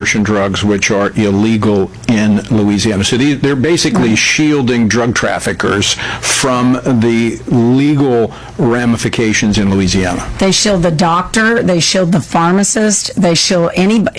abortion drugs which are illegal in Louisiana. So they're basically shielding drug traffickers from the legal ramifications in Louisiana. They shield the doctor, they shield the pharmacist, they shield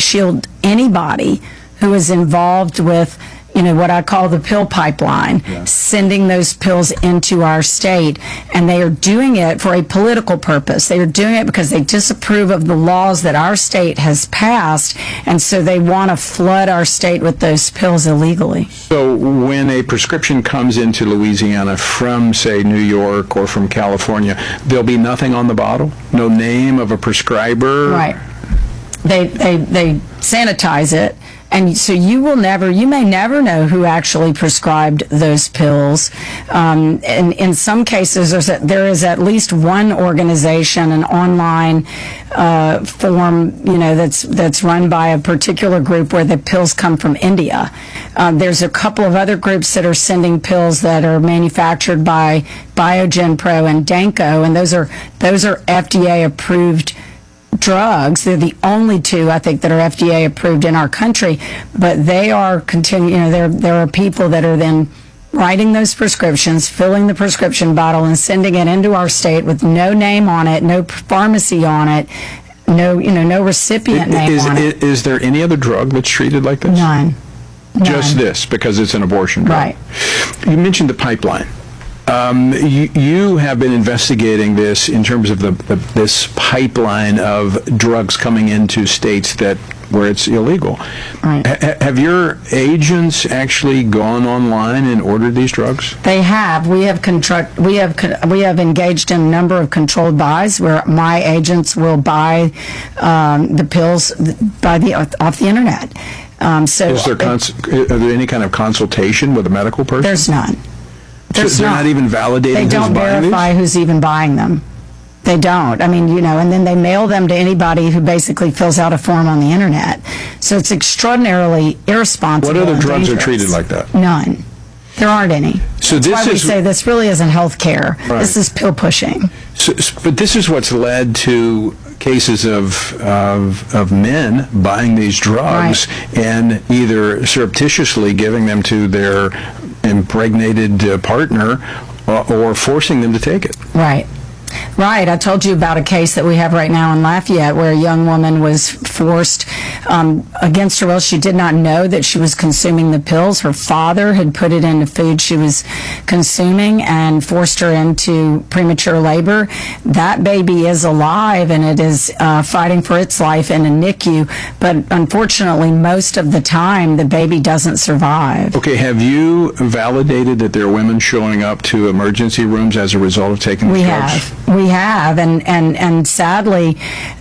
anybody who is involved with, what I call the pill pipeline, sending those pills into our state. And they are doing it for a political purpose. They are doing it because they disapprove of the laws that our state has passed, and so they want to flood our state with those pills illegally. So when a prescription comes into Louisiana from, say, New York or from California, there'll be nothing on the bottle? No name of a prescriber? Right. They sanitize it. And so you may never know who actually prescribed those pills. And in some cases, there is at least one organization, an online form, that's run by a particular group where the pills come from India. There's a couple of other groups that are sending pills that are manufactured by Biogen Pro and Danco, and those are FDA approved drugs. They're the only two, I think, that are FDA approved in our country, but they are there are people that are then writing those prescriptions, filling the prescription bottle and sending it into our state with no name on it, no pharmacy on it, no recipient name on it. Is there any other drug that's treated like this? None. Just this, because it's an abortion drug. Right. You mentioned the pipeline. You have been investigating this in terms of this pipeline of drugs coming into states where it's illegal. Right. Have your agents actually gone online and ordered these drugs? They have. We have engaged in a number of controlled buys where my agents will buy the pills off the internet. Are there any kind of consultation with a medical person? There's none. They're not even validating They don't verify who's even buying them. They don't. And then they mail them to anybody who basically fills out a form on the internet. So it's extraordinarily irresponsible. What other drugs dangerous. are treated like that? None. There aren't any. So That's why we say this really isn't health care. Right. This is pill pushing. But this is what's led to cases of men buying these drugs and either surreptitiously giving them to their impregnated partner or forcing them to take it. Right. Right. I told you about a case that we have right now in Lafayette where a young woman was forced against her will. She did not know that she was consuming the pills. Her father had put it into food she was consuming and forced her into premature labor. That baby is alive and it is fighting for its life in a NICU, but unfortunately most of the time the baby doesn't survive. Okay, have you validated that there are women showing up to emergency rooms as a result of taking the drugs? We have, and sadly,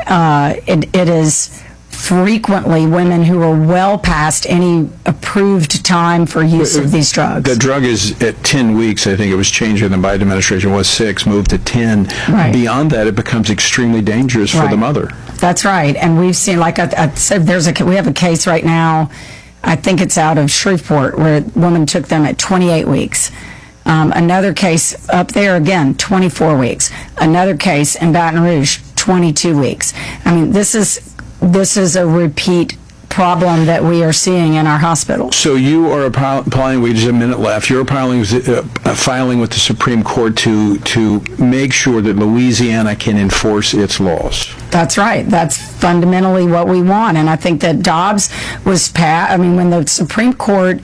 it is frequently women who are well past any approved time for use of these drugs. The drug is at 10 weeks. I think it was changed in the Biden administration. Was 6, moved to 10. Right. Beyond that, it becomes extremely dangerous for the mother. That's right, and we've seen, like I said, we have a case right now. I think it's out of Shreveport where a woman took them at 28 weeks. Another case up there, again, 24 weeks. Another case in Baton Rouge, 22 weeks. This is a repeat problem that we are seeing in our hospitals. So you are applying, we just have a minute left, you're filing with the Supreme Court to make sure that Louisiana can enforce its laws. That's right. That's fundamentally what we want. And I think that Dobbs was passed, when the Supreme Court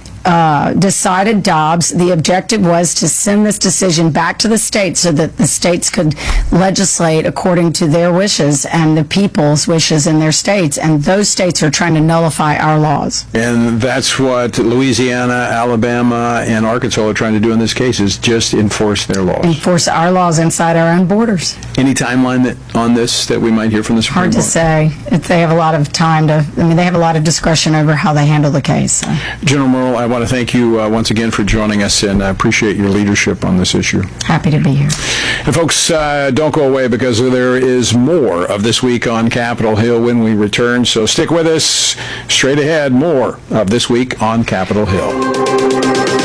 decided Dobbs, the objective was to send this decision back to the states so that the states could legislate according to their wishes and the people's wishes in their states, and those states are trying to nullify our laws. And that's what Louisiana, Alabama, and Arkansas are trying to do in this case, is just enforce their laws. Enforce our laws inside our own borders. Any timeline on this that we might hear from the Supreme Court? Hard to say. They have a lot of time they have a lot of discretion over how they handle the case. So. General Murrell, I want to thank you once again for joining us, and I appreciate your leadership on this issue. Happy to be here. And folks, don't go away because there is more of This Week on Capitol Hill when we return, so stick with us. Straight ahead, more of This Week on Capitol Hill.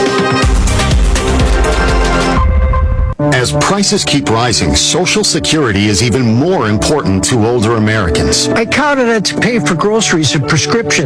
As prices keep rising, Social Security is even more important to older Americans. I counted it to pay for groceries and prescriptions.